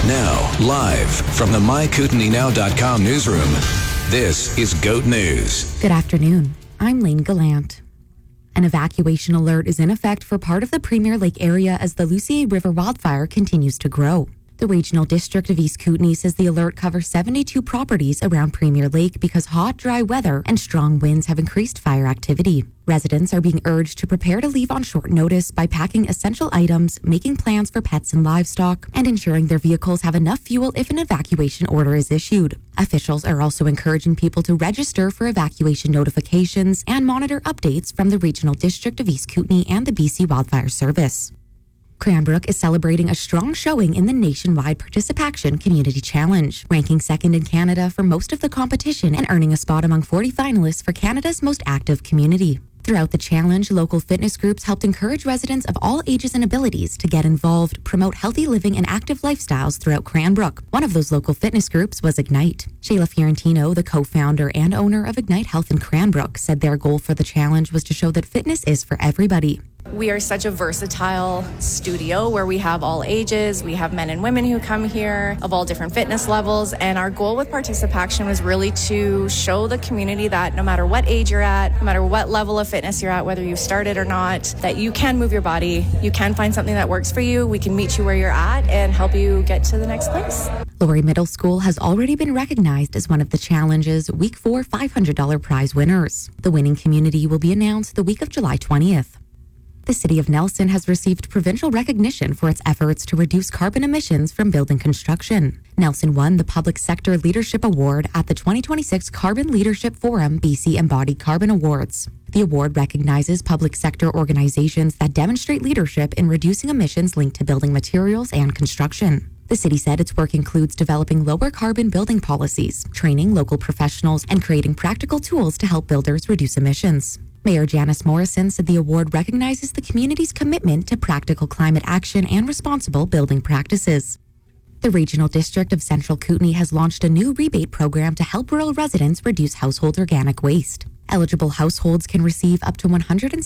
Now, live from the MyKootenaeNow.com newsroom, this is GOAT News. Good afternoon. I'm Lane Gallant. An evacuation alert is in effect for part of the Premier Lake area as the Lucier River wildfire continues to grow. The Regional District of East Kootenay says the alert covers 72 properties around Premier Lake because hot, dry weather and strong winds have increased fire activity. Residents are being urged to prepare to leave on short notice by packing essential items, making plans for pets and livestock, and ensuring their vehicles have enough fuel if an evacuation order is issued. Officials are also encouraging people to register for evacuation notifications and monitor updates from the Regional District of East Kootenay and the BC Wildfire Service. Cranbrook is celebrating a strong showing in the nationwide Participation Community Challenge, ranking second in Canada for most of the competition and earning a spot among 40 finalists for Canada's most active community. Throughout the challenge, local fitness groups helped encourage residents of all ages and abilities to get involved, promote healthy living and active lifestyles throughout Cranbrook. One of those local fitness groups was Ignite. Shayla Fiorentino, the co-founder and owner of Ignite Health in Cranbrook, said their goal for the challenge was to show that fitness is for everybody. We are such a versatile studio where we have all ages. We have men and women who come here of all different fitness levels. And our goal with Participation was really to show the community that no matter what age you're at, no matter what level of fitness you're at, whether you've started or not, that you can move your body. You can find something that works for you. We can meet you where you're at and help you get to the next place. Laurie Middle School has already been recognized as one of the challenge's Week 4 $500 prize winners. The winning community will be announced the week of July 20th. The City of Nelson has received provincial recognition for its efforts to reduce carbon emissions from building construction. Nelson won the Public Sector Leadership Award at the 2026 Carbon Leadership Forum BC Embodied Carbon Awards. The award recognizes public sector organizations that demonstrate leadership in reducing emissions linked to building materials and construction. The city said its work includes developing lower carbon building policies, training local professionals, and creating practical tools to help builders reduce emissions. Mayor Janice Morrison said the award recognizes the community's commitment to practical climate action and responsible building practices. The Regional District of Central Kootenay has launched a new rebate program to help rural residents reduce household organic waste. Eligible households can receive up to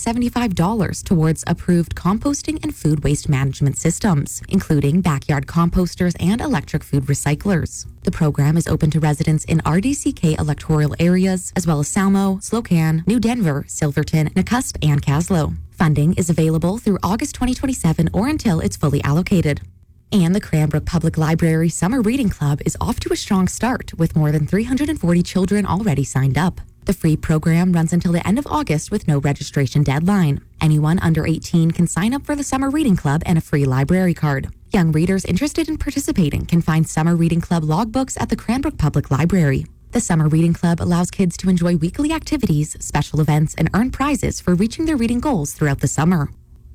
$175 towards approved composting and food waste management systems, including backyard composters and electric food recyclers. The program is open to residents in RDCK electoral areas, as well as Salmo, Slocan, New Denver, Silverton, Nakusp, and Caslow. Funding is available through August 2027 or until it's fully allocated. And the Cranbrook Public Library Summer Reading Club is off to a strong start, with more than 340 children already signed up. The free program runs until the end of August with no registration deadline. Anyone under 18 can sign up for the Summer Reading Club and a free library card. Young readers interested in participating can find Summer Reading Club logbooks at the Cranbrook Public Library. The Summer Reading Club allows kids to enjoy weekly activities, special events, and earn prizes for reaching their reading goals throughout the summer.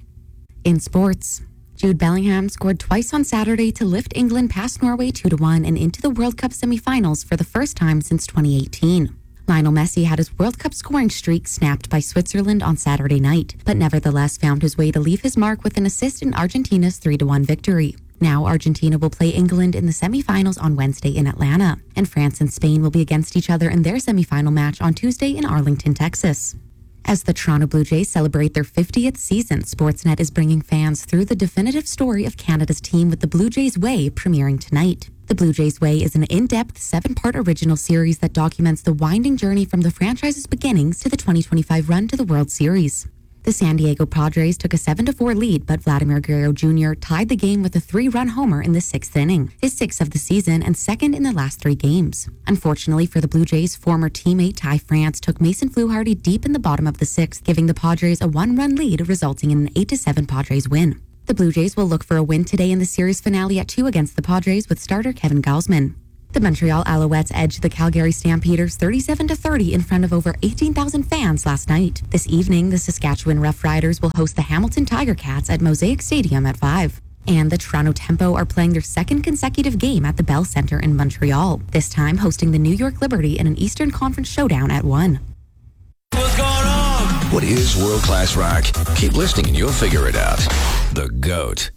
In sports, Jude Bellingham scored twice on Saturday to lift England past Norway 2-1 and into the World Cup semifinals for the first time since 2018. Lionel Messi had his World Cup scoring streak snapped by Switzerland on Saturday night, but nevertheless found his way to leave his mark with an assist in Argentina's 3-1 victory. Now Argentina will play England in the semifinals on Wednesday in Atlanta, and France and Spain will be against each other in their semifinal match on Tuesday in Arlington, Texas. As the Toronto Blue Jays celebrate their 50th season, Sportsnet is bringing fans through the definitive story of Canada's team with the Blue Jays Way premiering tonight. The Blue Jays Way is an in-depth 7-part original series that documents the winding journey from the franchise's beginnings to the 2025 run to the World Series. The San Diego Padres took a 7-4 lead, but Vladimir Guerrero Jr. tied the game with a 3-run homer in the 6th inning, his 6th of the season and second in the last 3 games. Unfortunately for the Blue Jays, former teammate Ty France took Mason Fluharty deep in the bottom of the 6th, giving the Padres a 1-run lead, resulting in an 8-7 Padres win. The Blue Jays will look for a win today in the series finale at 2 against the Padres with starter Kevin Gausman. The Montreal Alouettes edged the Calgary Stampeders 37-30 in front of over 18,000 fans last night. This evening, the Saskatchewan Roughriders will host the Hamilton Tiger Cats at Mosaic Stadium at 5. And the Toronto Tempo are playing their second consecutive game at the Bell Centre in Montreal, this time hosting the New York Liberty in an Eastern Conference showdown at 1. What's going on? What is world-class rock? Keep listening and you'll figure it out. The GOAT.